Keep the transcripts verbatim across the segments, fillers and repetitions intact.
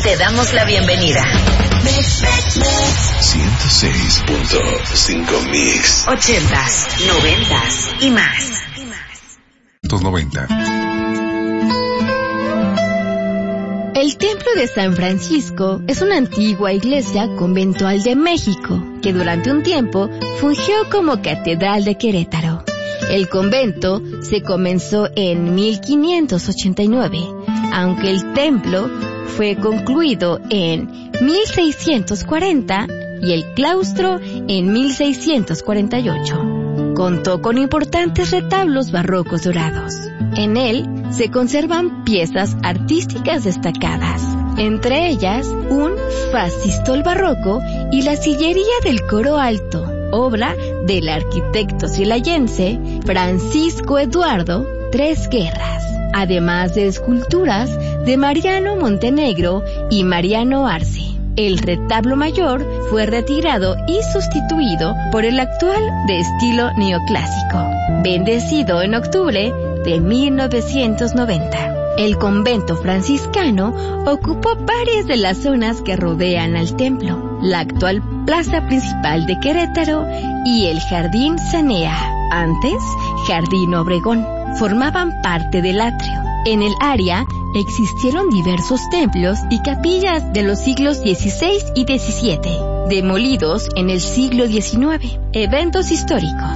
te damos la bienvenida. ciento seis punto cinco Mix. Ochentas, noventas y más. noventa. El Templo de San Francisco es una antigua iglesia conventual de México que durante un tiempo fungió como catedral de Querétaro. El convento se comenzó en mil quinientos ochenta y nueve, aunque el templo fue concluido en mil seiscientos cuarenta y el claustro en mil seiscientos cuarenta y ocho. Contó con importantes retablos barrocos dorados. En él se conservan piezas artísticas destacadas, entre ellas un fascistol barroco y la sillería del coro alto, obra del arquitecto cilayense Francisco Eduardo Tres Guerras, además de esculturas de Mariano Montenegro y Mariano Arce. El retablo mayor fue retirado y sustituido por el actual de estilo neoclásico, bendecido en octubre de mil novecientos noventa. El convento franciscano ocupó varias de las zonas que rodean al templo, la actual plaza principal de Querétaro y el Jardín Sanea, antes Jardín Obregón, formaban parte del atrio. En el área existieron diversos templos y capillas de los siglos dieciséis y diecisiete, demolidos en el siglo diecinueve. Eventos históricos: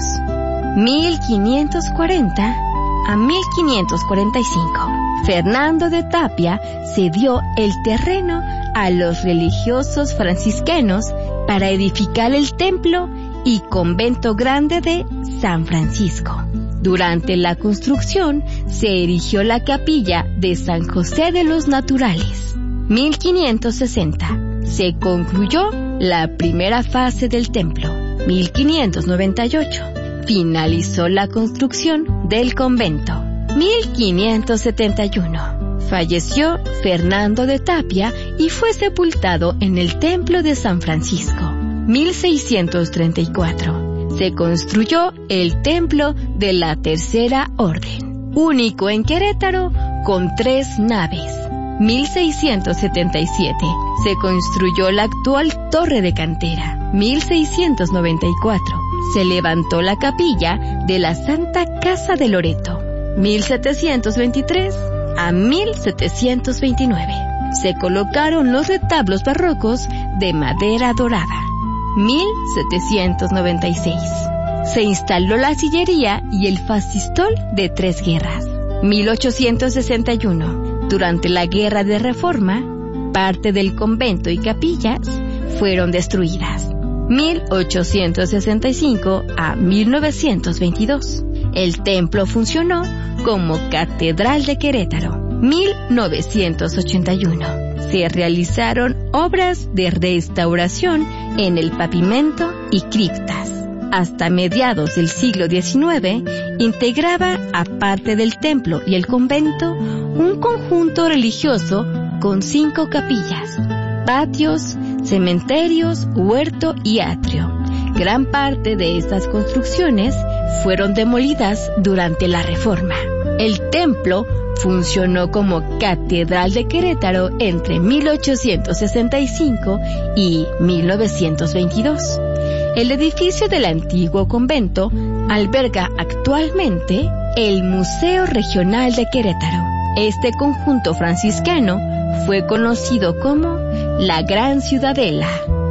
mil quinientos cuarenta a mil quinientos cuarenta y cinco. Fernando de Tapia cedió el terreno a los religiosos franciscanos para edificar el templo y convento grande de San Francisco. Durante la construcción se erigió la capilla de San José de los Naturales. mil quinientos sesenta. Se concluyó la primera fase del templo. mil quinientos noventa y ocho. Finalizó la construcción del convento. mil quinientos setenta y uno. Falleció Fernando de Tapia y fue sepultado en el templo de San Francisco. mil seiscientos treinta y cuatro. Se construyó el templo de la Tercera Orden, único en Querétaro con tres naves. mil seiscientos setenta y siete. Se construyó la actual torre de cantera. mil seiscientos noventa y cuatro. Se levantó la capilla de la Santa Casa de Loreto. mil setecientos veintitrés a mil setecientos veintinueve. Se colocaron los retablos barrocos de madera dorada. mil setecientos noventa y seis. Se instaló la sillería y el fascistol de Tres Guerras. mil ochocientos sesenta y uno. Durante la Guerra de Reforma, parte del convento y capillas fueron destruidas. mil ochocientos sesenta y cinco a mil novecientos veintidós. El templo funcionó como Catedral de Querétaro. mil novecientos ochenta y uno. Se realizaron obras de restauración en el pavimento y criptas. Hasta mediados del siglo diecinueve, integraba, aparte del templo y el convento, un conjunto religioso con cinco capillas, patios, cementerios, huerto y atrio. Gran parte de estas construcciones fueron demolidas durante la Reforma. El templo funcionó como Catedral de Querétaro entre mil ochocientos sesenta y cinco y mil novecientos veintidós. El edificio del antiguo convento alberga actualmente el Museo Regional de Querétaro. Este conjunto franciscano fue conocido como la Gran Ciudadela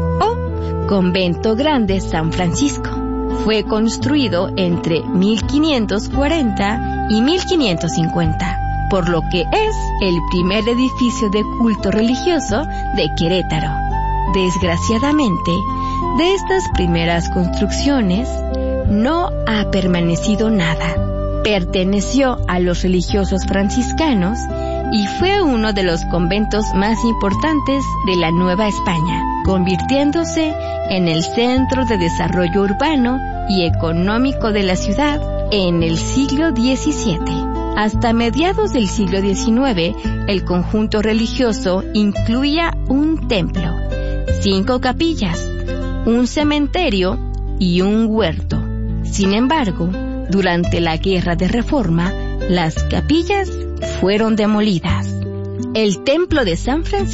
o Convento Grande San Francisco. Fue construido entre mil quinientos cuarenta y mil quinientos cincuenta, por lo que es el primer edificio de culto religioso de Querétaro. Desgraciadamente, de estas primeras construcciones no ha permanecido nada. Perteneció a los religiosos franciscanos y fue uno de los conventos más importantes de la Nueva España, convirtiéndose en el centro de desarrollo urbano y económico de la ciudad en el siglo diecisiete. Hasta mediados del siglo diecinueve, el conjunto religioso incluía un templo, cinco capillas, un cementerio y un huerto. Sin embargo, durante la Guerra de Reforma, las capillas fueron demolidas. El templo de San Francisco